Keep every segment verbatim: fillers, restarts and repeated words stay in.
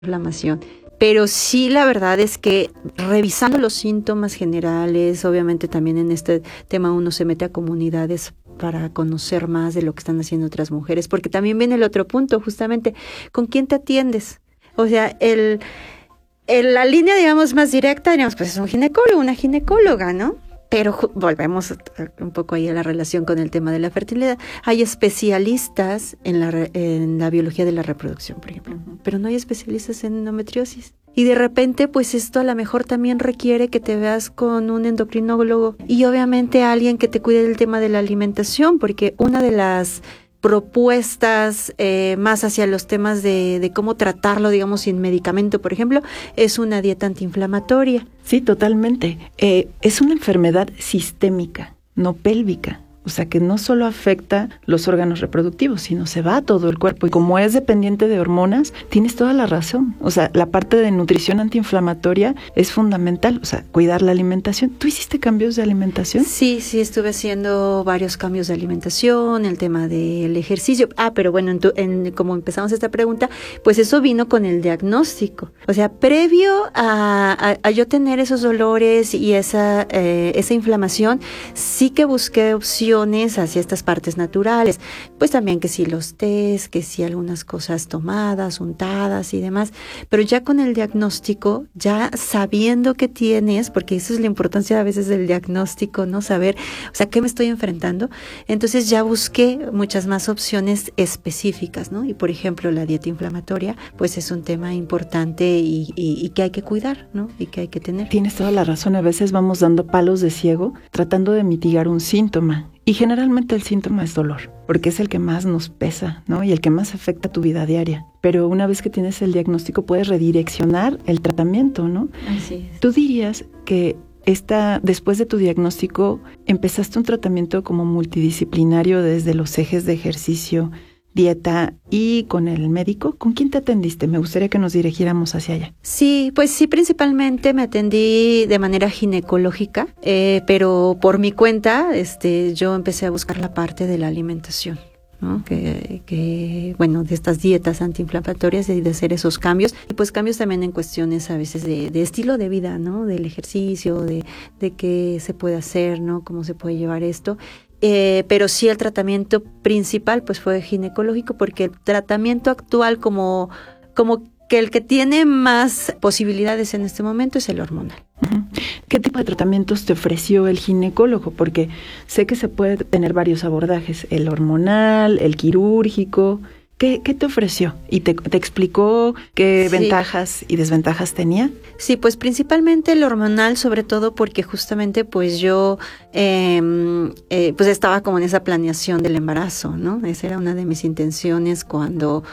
inflamación. Pero sí, la verdad es que revisando los síntomas generales, obviamente también en este tema uno se mete a comunidades para conocer más de lo que están haciendo otras mujeres, porque también viene el otro punto, justamente, ¿con quién te atiendes? O sea, el, el la línea, digamos, más directa, digamos, pues es un ginecólogo, una ginecóloga, ¿no? Pero volvemos un poco ahí a la relación con el tema de la fertilidad. Hay especialistas en la, en la biología de la reproducción, por ejemplo, uh-huh. pero no hay especialistas en endometriosis. Y de repente, pues esto a lo mejor también requiere que te veas con un endocrinólogo y obviamente alguien que te cuide del tema de la alimentación, porque una de las propuestas eh, más hacia los temas de, de cómo tratarlo, digamos, sin medicamento, por ejemplo, es una dieta antiinflamatoria. Sí, totalmente. Eh, es una enfermedad sistémica, no pélvica. O sea, que no solo afecta los órganos reproductivos, sino se va a todo el cuerpo. Y como es dependiente de hormonas, tienes toda la razón. O sea, la parte de nutrición antiinflamatoria es fundamental. O sea, cuidar la alimentación. ¿Tú hiciste cambios de alimentación? Sí, sí, estuve haciendo varios cambios de alimentación, el tema del ejercicio. Ah, pero bueno, en tu, en, como empezamos esta pregunta, pues eso vino con el diagnóstico. O sea, previo a, a, a yo tener esos dolores y esa, eh, esa inflamación, sí que busqué opciones hacia estas partes naturales, pues también que si los tés, que si algunas cosas tomadas, untadas y demás, pero ya con el diagnóstico, ya sabiendo qué tienes, porque eso es la importancia a veces del diagnóstico, ¿no? Saber, o sea, ¿qué me estoy enfrentando? Entonces ya busqué muchas más opciones específicas, ¿no? Y por ejemplo, la dieta inflamatoria, pues es un tema importante y, y, y que hay que cuidar, ¿no? Y que hay que tener. Tienes toda la razón, a veces vamos dando palos de ciego, tratando de mitigar un síntoma. Y generalmente el síntoma es dolor, porque es el que más nos pesa, ¿no? Y el que más afecta tu vida diaria. Pero una vez que tienes el diagnóstico, puedes redireccionar el tratamiento, ¿no? Así es. ¿Tú dirías que esta, después de tu diagnóstico, empezaste un tratamiento como multidisciplinario desde los ejes de ejercicio, dieta y con el médico? ¿Con quién te atendiste? Me gustaría que nos dirigiéramos hacia allá. Sí, pues sí, principalmente me atendí de manera ginecológica, eh, pero por mi cuenta, este, yo empecé a buscar la parte de la alimentación, ¿no? Que, que, bueno, de estas dietas antiinflamatorias y de hacer esos cambios, y pues cambios también en cuestiones a veces de, de estilo de vida, ¿no? Del ejercicio, de, de qué se puede hacer, ¿no? Cómo se puede llevar esto. Eh, pero sí el tratamiento principal pues fue ginecológico, porque el tratamiento actual como, como que el que tiene más posibilidades en este momento es el hormonal. Uh-huh. ¿Qué tipo de tratamientos te ofreció el ginecólogo? Porque sé que se puede tener varios abordajes, el hormonal, el quirúrgico. ¿Qué, qué te ofreció? ¿Y te, te explicó qué sí. ventajas y desventajas tenía? Sí, pues principalmente el hormonal, sobre todo porque justamente pues yo eh, eh, pues estaba como en esa planeación del embarazo, ¿no? Esa era una de mis intenciones cuando,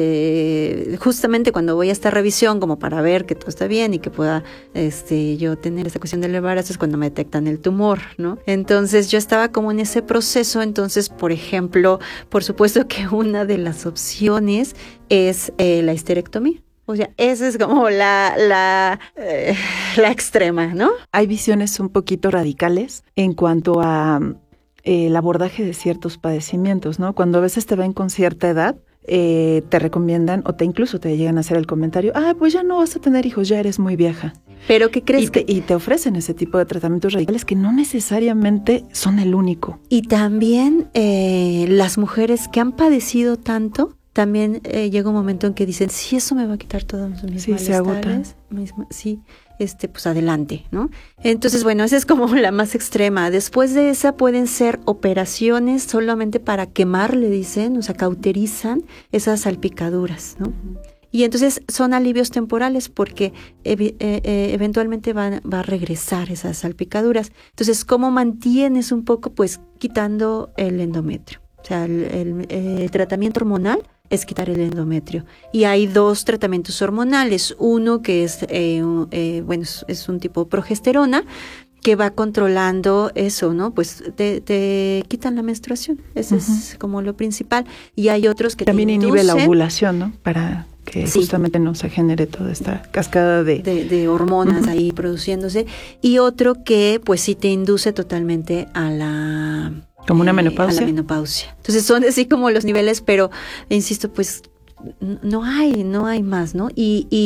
eh, justamente cuando voy a esta revisión como para ver que todo está bien y que pueda este, yo tener esa cuestión del embarazo, es cuando me detectan el tumor, ¿no? Entonces yo estaba como en ese proceso. Entonces, por ejemplo, por supuesto que una de las opciones es eh, la histerectomía. O sea, esa es como la, la, eh, la extrema, ¿no? Hay visiones un poquito radicales en cuanto a eh, el abordaje de ciertos padecimientos, ¿no? Cuando a veces te ven con cierta edad, eh, te recomiendan o te incluso te llegan a hacer el comentario, ah, pues ya no vas a tener hijos, ya eres muy vieja. ¿Pero qué crees? Y te, que... y te ofrecen ese tipo de tratamientos radicales que no necesariamente son el único. Y también eh, las mujeres que han padecido tanto, también eh, llega un momento en que dicen, si eso me va a quitar todos mis sí, malestares, mis, sí, este, pues adelante, ¿no? Entonces, bueno, esa es como la más extrema. Después de esa pueden ser operaciones solamente para quemar, le dicen, o sea, cauterizan esas salpicaduras, ¿no? Uh-huh. Y entonces son alivios temporales porque ev- eh, eventualmente van, va a regresar esas salpicaduras. Entonces, ¿cómo mantienes un poco? Pues quitando el endometrio. O sea, el, el, el tratamiento hormonal es quitar el endometrio. Y hay dos tratamientos hormonales. Uno que es, eh, eh, bueno, es, es un tipo de progesterona que va controlando eso, ¿no? Pues te, te quitan la menstruación. Ese uh-huh. es como lo principal. Y hay otros que también te inhibe inducen, la ovulación, ¿no? Para que sí. justamente no se genere toda esta cascada de... De, de hormonas uh-huh. ahí produciéndose. Y otro que, pues sí te induce totalmente a la... ¿Como una eh, menopausia? A la menopausia. Entonces son así como los niveles, pero insisto, pues no hay, no hay más, ¿no? Y, y